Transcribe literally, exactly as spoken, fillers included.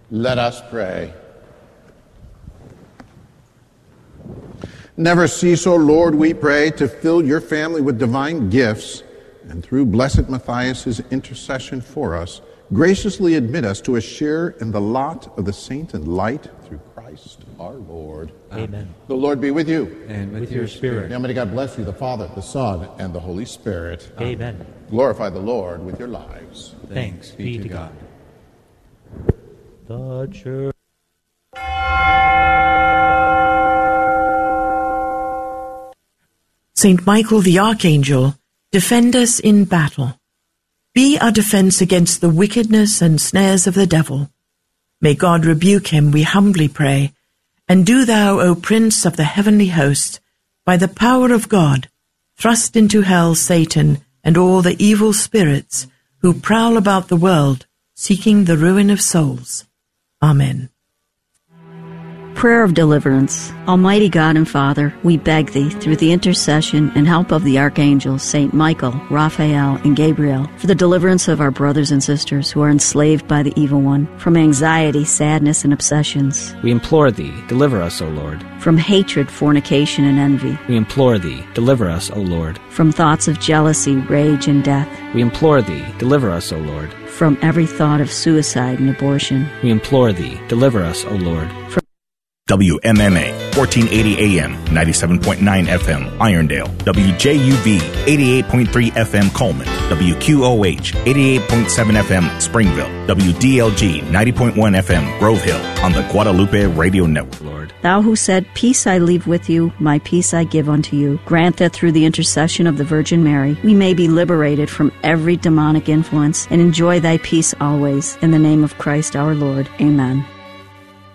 Let us pray. Never cease, O Lord, we pray, to fill your family with divine gifts, and through blessed Matthias' intercession for us, graciously admit us to a share in the lot of the saint and light through Christ our Lord. Amen. The Lord be with you. And with your spirit. Now may God bless you, the Father, the Son, and the Holy Spirit. Amen. Glorify the Lord with your lives. Thanks be to God. The Church. Saint Michael the Archangel, defend us in battle. Be our defense against the wickedness and snares of the devil. May God rebuke him, we humbly pray. And do thou, O Prince of the heavenly host, by the power of God, thrust into hell Satan and all the evil spirits who prowl about the world, seeking the ruin of souls. Amen. Prayer of Deliverance. Almighty God and Father, we beg Thee, through the intercession and help of the archangels, Saint Michael, Raphael, and Gabriel, for the deliverance of our brothers and sisters who are enslaved by the evil one, from anxiety, sadness, and obsessions. We implore Thee, deliver us, O Lord. From hatred, fornication, and envy. We implore Thee, deliver us, O Lord. From thoughts of jealousy, rage, and death. We implore Thee, deliver us, O Lord. From every thought of suicide and abortion. We implore Thee, deliver us, O Lord. From W M M A, fourteen eighty A M, ninety-seven point nine F M, Irondale. W J U V, eighty-eight point three F M, Coleman. W Q O H, eighty-eight point seven F M, Springville. W D L G, ninety point one F M, Grove Hill, on the Guadalupe Radio Network. Lord. Thou who said, Peace I leave with you, my peace I give unto you, grant that through the intercession of the Virgin Mary, we may be liberated from every demonic influence and enjoy Thy peace always. In the name of Christ our Lord. Amen.